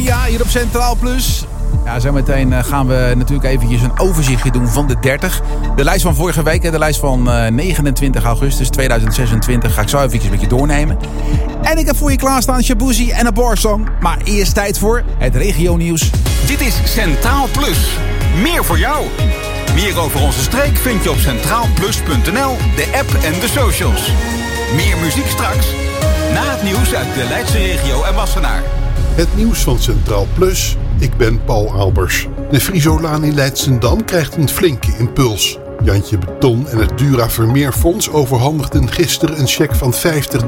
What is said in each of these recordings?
Sia hier op Centraal Plus. Ja, zometeen gaan we natuurlijk eventjes een overzichtje doen van de 30. De lijst van vorige week, de lijst van 29 augustus 2026, ga ik zo eventjes met je doornemen. En ik heb voor je klaarstaan Shabuzi en een barsong. Maar eerst tijd voor het regionieuws. Dit is Centraal Plus. Meer voor jou. Meer over onze streek vind je op centraalplus.nl, de app en de socials. Meer muziek straks, na het nieuws uit de Leidse regio en Wassenaar. Het nieuws van Centraal Plus. Ik ben Paul Albers. De Friesolaan in Leidschendam krijgt een flinke impuls. Jantje Beton en het Dura Vermeerfonds overhandigden gisteren een cheque van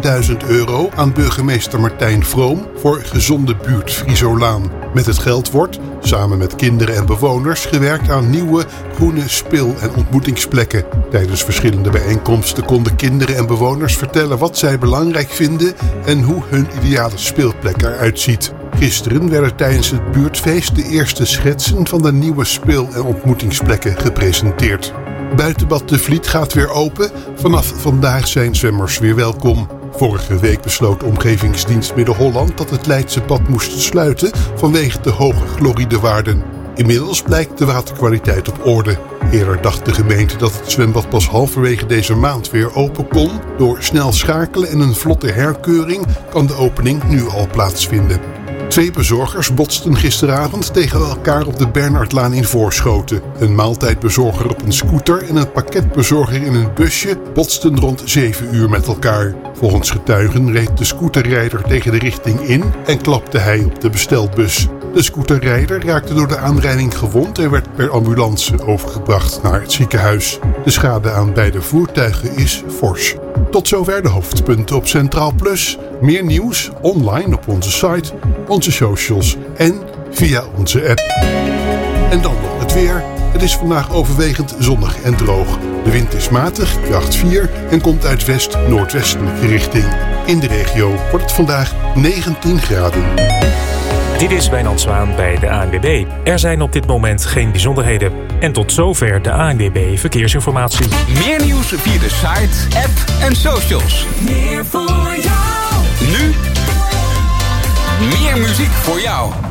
€50.000 aan burgemeester Martijn Vroom voor Gezonde Buurt Friesolaan. Met het geld wordt, samen met kinderen en bewoners, gewerkt aan nieuwe groene speel- en ontmoetingsplekken. Tijdens verschillende bijeenkomsten konden kinderen en bewoners vertellen wat zij belangrijk vinden en hoe hun ideale speelplek eruit ziet. Gisteren werden tijdens het buurtfeest de eerste schetsen van de nieuwe speel- en ontmoetingsplekken gepresenteerd. Buitenbad De Vliet gaat weer open. Vanaf vandaag zijn zwemmers weer welkom. Vorige week besloot Omgevingsdienst Midden-Holland dat het Leidse bad moest sluiten vanwege de hoge chloridewaarden. Inmiddels blijkt de waterkwaliteit op orde. Eerder dacht de gemeente dat het zwembad pas halverwege deze maand weer open kon. Door snel schakelen en een vlotte herkeuring kan de opening nu al plaatsvinden. 2 bezorgers botsten gisteravond tegen elkaar op de Bernhardlaan in Voorschoten. Een maaltijdbezorger op een scooter en een pakketbezorger in een busje botsten rond 7 uur met elkaar. Volgens getuigen reed de scooterrijder tegen de richting in en klapte hij op de bestelbus. De scooterrijder raakte door de aanrijding gewond en werd per ambulance overgebracht naar het ziekenhuis. De schade aan beide voertuigen is fors. Tot zover de hoofdpunten op Centraal Plus. Meer nieuws online op onze site, onze socials en via onze app. En dan nog het weer. Het is vandaag overwegend zonnig en droog. De wind is matig, kracht 4 en komt uit west-noordwestelijke richting. In de regio wordt het vandaag 19 graden. Dit is Wijnand Zwaan bij de ANWB. Er zijn op dit moment geen bijzonderheden. En tot zover de ANWB Verkeersinformatie. Meer nieuws via de site, app en socials. Meer voor jou. Nu meer muziek voor jou.